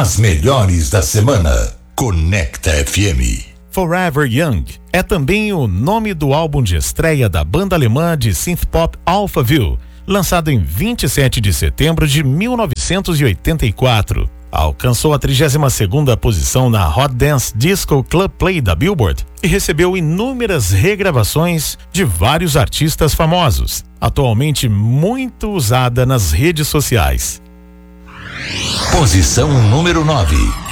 As melhores da semana. Conecta FM. Forever Young é também o nome do álbum de estreia da banda alemã de synth pop Alphaville, lançado em 27 de setembro de 1984. Alcançou a 32ª posição na Hot Dance Disco Club Play da Billboard e recebeu inúmeras regravações de vários artistas famosos, atualmente muito usada nas redes sociais. Posição número 9.